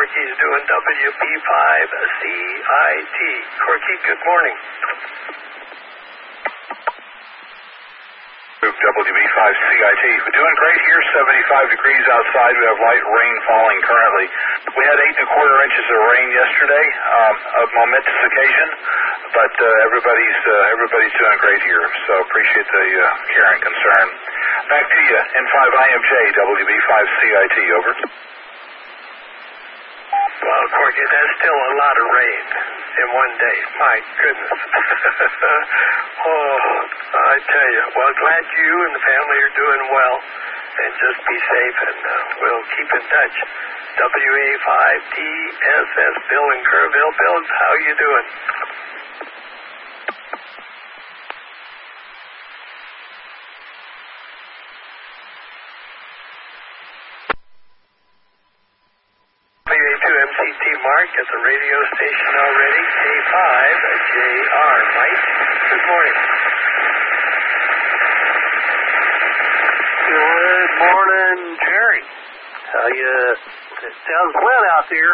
Corky's doing WB5CIT. Corky, good morning. WB5CIT. We're doing great here, 75 degrees outside. We have light rain falling currently. We had 8 1/4 inches of rain yesterday, a momentous occasion, but everybody's doing great here, so appreciate the care and concern. Back to you, N5IMJ, WB5CIT, over. Well, Corky, that's still a lot of rain in one day. My goodness. Oh, I tell you. Well, glad you and the family are doing well. And just be safe, and we'll keep in touch. WA5TSS, Bill in Kerrville. Bill, how you doing? WA2MCT Mark at the radio station already. K5JR. Mike, good morning. Good morning, Jerry. How you? It sounds wet out there.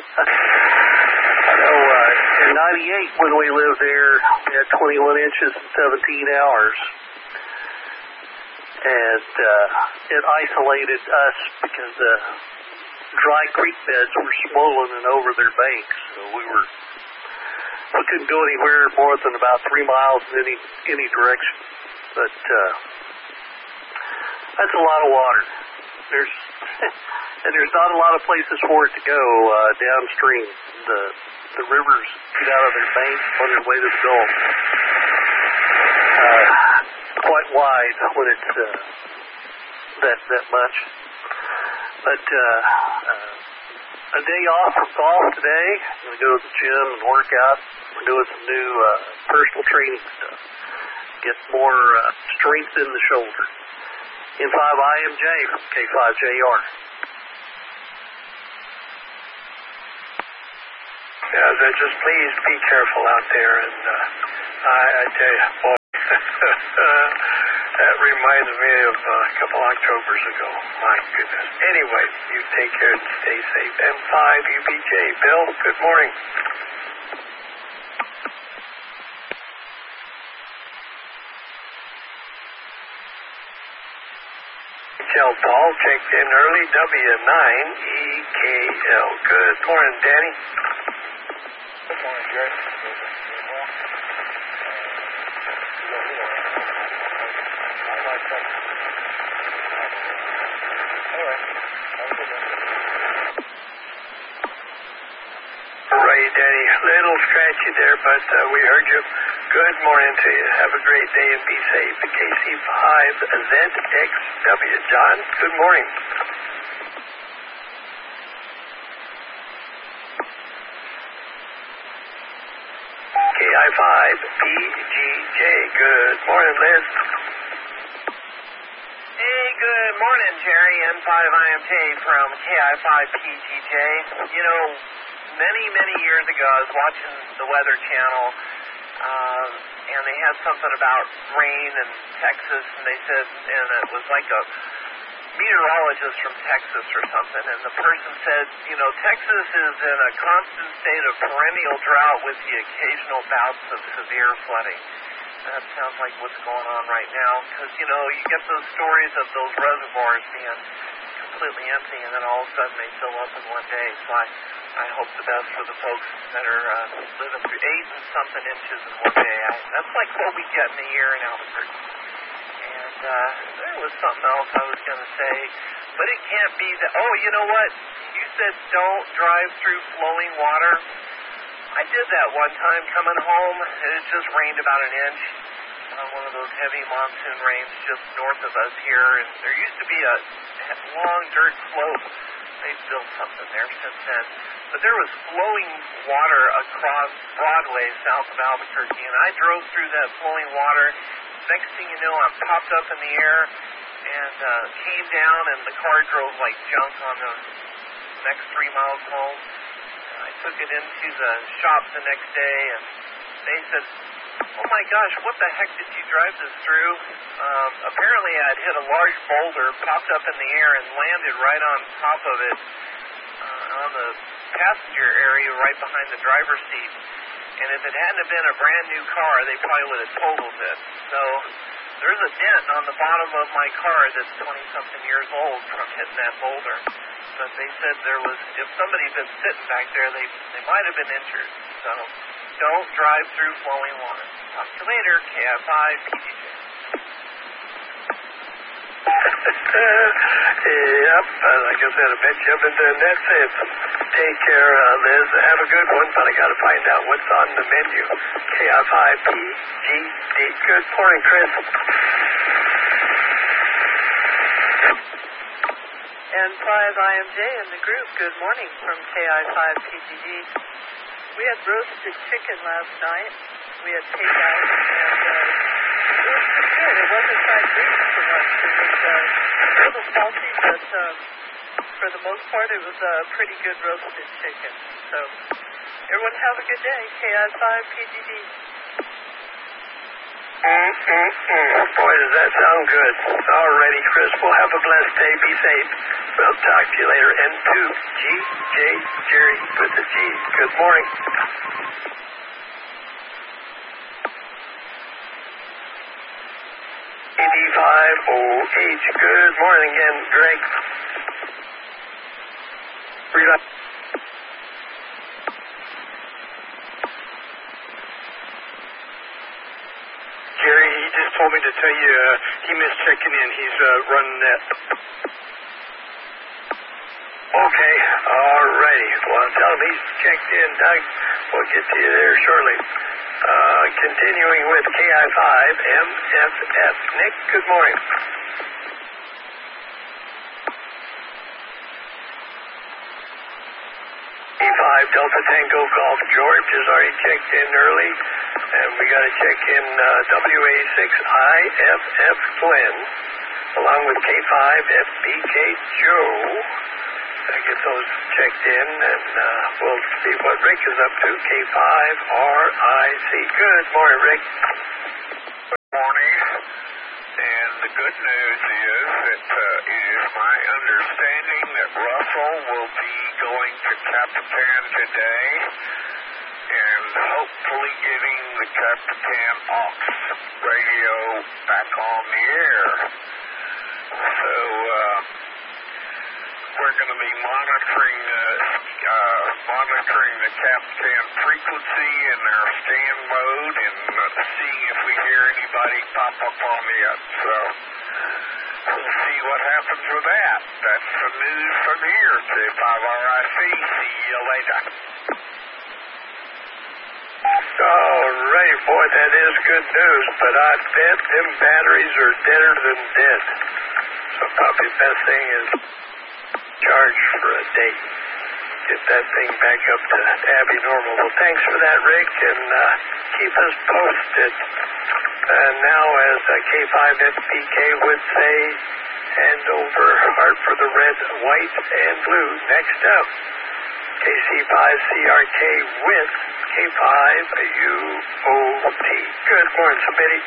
I know in '98 when we lived there, we had 21 inches in 17 hours. And it isolated us because the dry creek beds were swollen and over their banks. So we couldn't go anywhere more than about 3 miles in any direction. But that's a lot of water. There's not a lot of places for it to go downstream. The rivers get out of their banks on their way to the Gulf. Quite wide when it's that much. But a day off from golf today. I'm going to go to the gym and work out. We're doing some new personal training stuff. Get more strength in the shoulder. N5IMJ from K5JR. Yeah, just please be careful out there. And I tell you, boy, that reminds me of a couple Octobers ago. My goodness. Anyway, you take care and stay safe. M5UBJ. Bill, good morning. Paul checked in early, W9EKL. Good morning, Danny. Good morning, Jerry. All right, Danny. Little scratchy there, but we heard you. Good morning to you. Have a great day and be safe. KC5ZXW. John, good morning. KI5PGJ. Good morning, Liz. Hey, good morning, Jerry. N5IMJ from KI5PGJ. You know, many years ago, I was watching the Weather Channel, and they had something about rain in Texas, and they said, and it was like a meteorologist from Texas or something, and the person said, you know, Texas is in a constant state of perennial drought with the occasional bouts of severe flooding. That sounds like what's going on right now, because, you know, you get those stories of those reservoirs being completely empty, and then all of a sudden they fill up in one day. So I hope the best for the folks that are living through 8 and something inches in one day. That's like what we get in a year in Albuquerque. And there was something else I was going to say, but it can't be that. Oh, you know what? You said don't drive through flowing water. I did that one time coming home, and it just rained about an inch. One of those heavy monsoon rains just north of us here, and there used to be a long dirt slope. They've built something there since then. But there was flowing water across Broadway south of Albuquerque, and I drove through that flowing water. Next thing you know, I'm popped up in the air and came down, and the car drove like junk on the next 3 miles home. I took it into the shop the next day, and they said, oh my gosh, what the heck did you drive this through? Apparently I'd hit a large boulder, popped up in the air, and landed right on top of it. on the passenger area right behind the driver's seat. And if it hadn't have been a brand new car, they probably would have totaled it. So there's a dent on the bottom of my car that's 20-something years old from hitting that boulder. But they said there was, if somebody'd been sitting back there, they might have been injured. So don't drive through flowing water. Talk to you later, KFI PGJ. Yep, like I said, I bet you have been doing that since. Take care, Liz. Have a good one, but I got to find out what's on the menu. KFI PGD. Good morning, Chris. And 5IMJ in the group, good morning from KI5PGD. We had roasted chicken last night. We had takeout, and it was pretty good. It wasn't fried grease for lunch. It was a little salty, but for the most part, it was a pretty good roasted chicken. So, everyone have a good day. KI5PGD. Boy, does that sound good. Alrighty, Chris. We'll have a blessed day. Be safe. We'll talk to you later. N2GJ Jerry with the G. Good morning. AD5OH. Good morning again, Greg. Read up. Jerry, he just told me to tell you he missed checking in. He's running that. Okay, all righty. Well, tell him he's checked in, Doug. We'll get to you there shortly. Continuing with KI5 MFF. Nick, good morning. E5 Delta Tango Golf. George has already checked in early. And we got to check in WA6IFF Glenn, along with K5FBK Joe. Get those checked in, and we'll see what Rick is up to. K5RIC. Good morning, Rick. Good morning. And the good news is that it is my understanding that Russell will be going to Capitan today and hopefully getting the Capitan Aux radio back on the air. So, we're going to be monitoring the Capitan frequency in their scan mode and seeing if we hear anybody pop up on it. So we'll see what happens with that. That's the news for the year. K5RIC. See you later. All right, boy, that is good news, but I bet them batteries are deader than dead. So probably the best thing is charge for a day. Get that thing back up to Abby normal. Well, thanks for that, Rick, and keep us posted. And now, as K5FBK would say, hand over heart for the red, white, and blue. Next up, KC5CRK with K5UOT. Good morning, Smitty.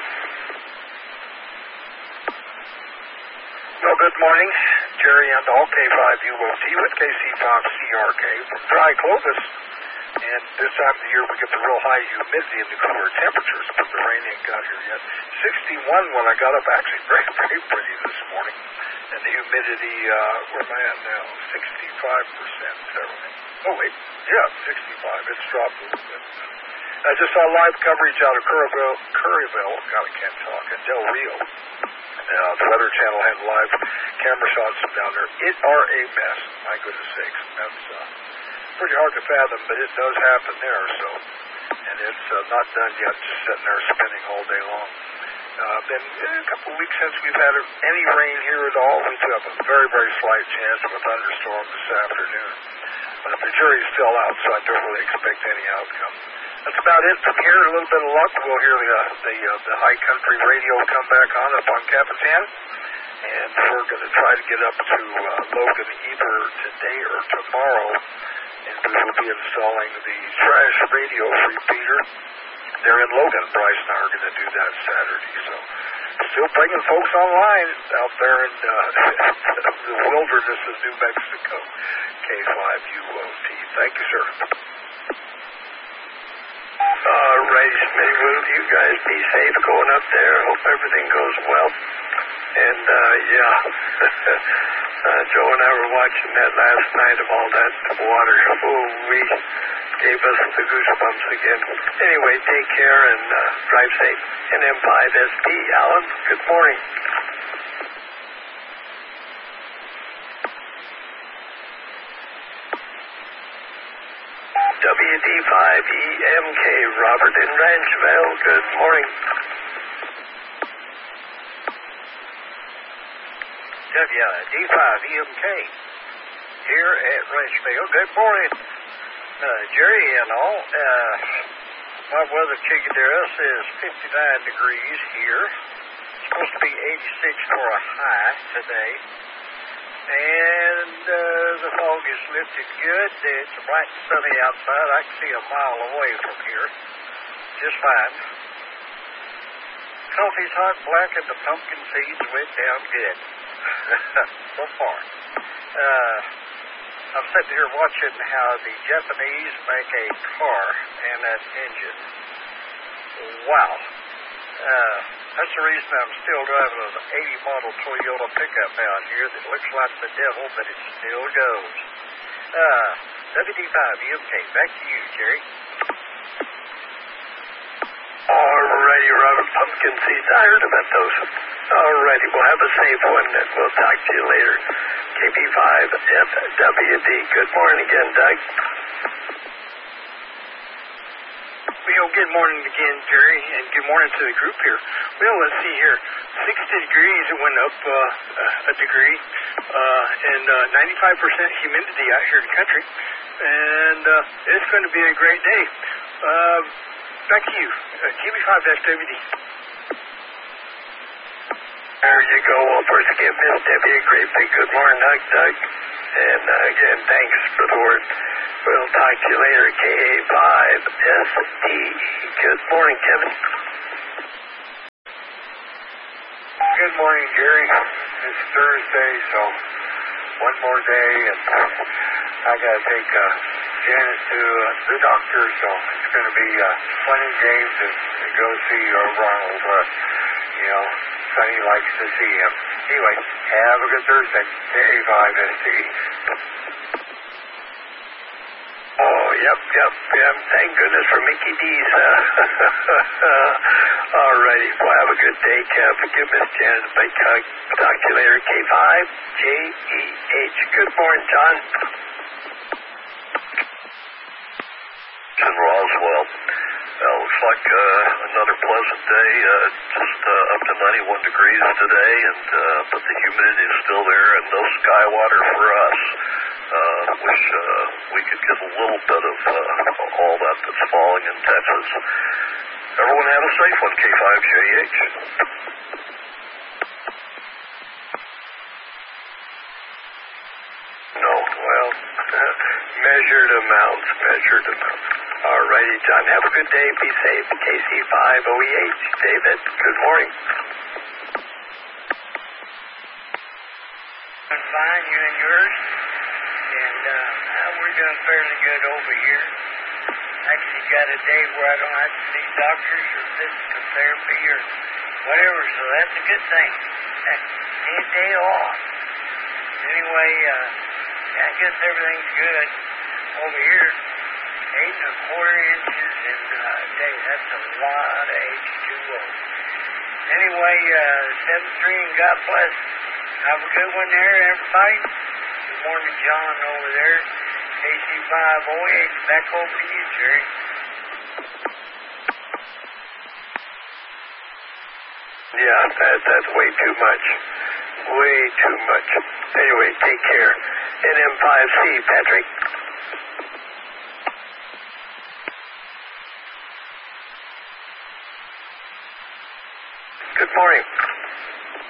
Well, good morning, Jerry and all K5UOT with KC5CRK from Dry Clovis. And this time of the year we get the real high humidity and the cooler temperatures, but the rain ain't got here yet. 61 when I got up, actually very, very pretty this morning. And the humidity, where am I at now? 65%. Oh, wait. Yeah, 65. It's dropped a little bit. I just saw live coverage out of Curryville. God, I can't talk. And Del Rio. The Weather Channel had live camera shots down there. It are a mess. My goodness sakes. That's pretty hard to fathom, but it does happen there. So, and it's not done yet, just sitting there spinning all day long. Been a couple of weeks since we've had any rain here at all. We do have a very, very slight chance of a thunderstorm this afternoon. But the jury's still out, so I don't really expect any outcome. That's about it from here. A little bit of luck. We'll hear the high country radio come back on up on Capitan. And we're going to try to get up to Logan either today or tomorrow. And we will be installing the trash radio repeater. They're in Logan. Bryce and I are going to do that Saturday. So still bringing folks online out there in the wilderness of New Mexico. K5UOT. Thank you, sir. All right, Smitty, will you guys be safe going up there? Hope everything goes well. And, Joe and I were watching that last night of all that water. Oh, we gave us the goosebumps again. Anyway, take care and drive safe. NM5SP, Alan, good morning. WD5EMK, Robert in Ranchville, good morning. WD5EMK here at Ranchville. Good morning, Jerry and all. My weather chicken to us is 59 degrees here. It's supposed to be 86 for a high today. And the fog is lifted good. It's bright and sunny outside. I can see a mile away from here. Just fine. Coffee's hot and black and the pumpkin seeds went down good. So far. I'm sitting here watching how the Japanese make a car and an engine. Wow. That's the reason I'm still driving an 80 model Toyota pickup out here that looks like the devil, but it still goes. WD5EMK, back to you, Jerry. Alrighty, Robert, pumpkin seeds. I heard about those. Alrighty, we'll have a safe one and we'll talk to you later. KB5FWD. Good morning again, Doug. Well, good morning again, Jerry, and good morning to the group here. Well, let's see here. 60 degrees, it went up a degree, and 95% humidity out here in the country. And it's going to be a great day. Back to you, KB5FWD. There you go. Well, first again, Miss Debbie, a great big good morning, Doug. And again, thanks for the word. We'll talk to you later. KA5SDE. Good morning, Kevin. Good morning, Jerry. It's Thursday, so one more day, and I got to take Janice to the doctor, so it's going to be fun and games and go see Ronald. Sonny likes to see him. Anyway, have a good Thursday. KA5SDE. Oh, yep. Thank goodness for Mickey D's. All righty. Well, have a good day, Kev. Give Miss Janet a big hug. Talk to you later. K5JEH. Good morning, John. In Roswell. Looks like another pleasant day. Just up to 91 degrees today, and but the humidity is still there, and no sky water for us. Wish we could get a little bit of all that's falling in Texas. Everyone have a safe one, K5JH. No, well, measured amounts. All righty, John. Have a good day. Be safe. KC5OEH. David, good morning. I'm fine, you and yours? And we're doing fairly good over here. Actually got a day where I don't have to see doctors or physical therapy or whatever, so that's a good thing. Need a day off. Anyway, I guess everything's good over here. 8 1/4 inches in a day. That's a lot of H2O. Anyway, 7-3 and God bless. Have a good one there, everybody. Good morning, John over there. KC5OH. Back over to you, Jerry. Yeah, that's way too much. Way too much. Anyway, take care. NM5C, Patrick. Good morning.